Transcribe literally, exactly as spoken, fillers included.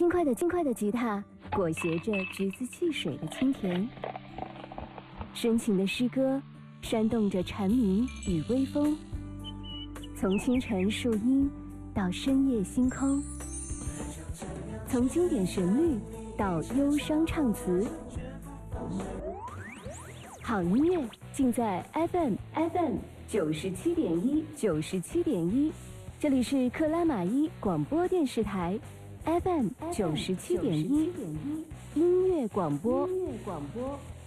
轻快的轻快的吉他裹挟着橘子汽水的清甜，深情的诗歌煽动着蝉鸣与微风，从清晨树荫到深夜星空，从经典旋律到忧伤唱词，好音乐尽在 F M F M 九十七点一九十七点一，这里是克拉玛依广播电视台 F M 九十七点一音乐广播。音乐广播。